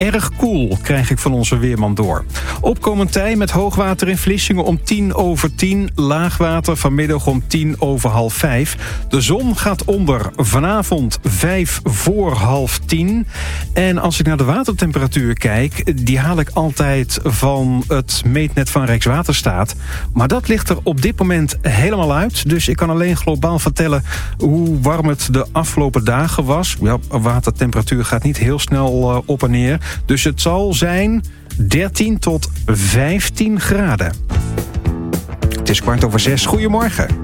Erg koel, krijg ik van onze weerman door. Opkomend tij met hoogwater in Vlissingen om 10:10. Laagwater vanmiddag om 5:10. De zon gaat onder vanavond 5:45. En als ik naar de watertemperatuur kijk, die haal ik altijd van het meetnet van Rijkswaterstaat. Maar dat ligt er op dit moment helemaal uit. Dus ik kan alleen globaal vertellen hoe warm het de afgelopen dagen was. Ja, watertemperatuur gaat niet heel snel op en neer. Dus het zal zijn 13 tot 15 graden. Het is 5:15. Goedemorgen.